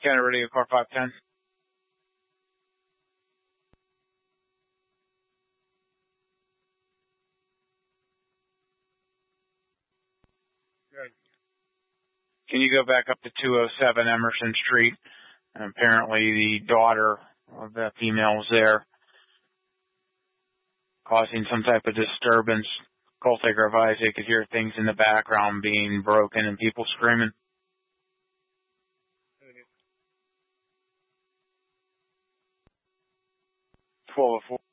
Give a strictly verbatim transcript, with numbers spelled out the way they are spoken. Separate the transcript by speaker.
Speaker 1: Canada Radio Car five ten. Good. Can you go back up to two oh seven Emerson Street? And apparently the daughter of that female was there, causing some type of disturbance. Call taker advised they could hear things in the background being broken and people screaming. twelve oh four.